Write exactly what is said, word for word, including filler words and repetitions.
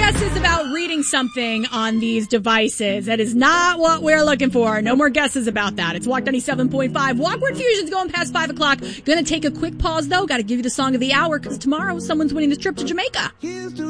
guesses about reading something on these devices. That is not what we're looking for. No more guesses about that. It's Walk ninety-seven point five. Walkward Fusion's going past five o'clock. Gonna take a quick pause, though. Gotta give you the song of the hour, because tomorrow someone's winning this trip to Jamaica.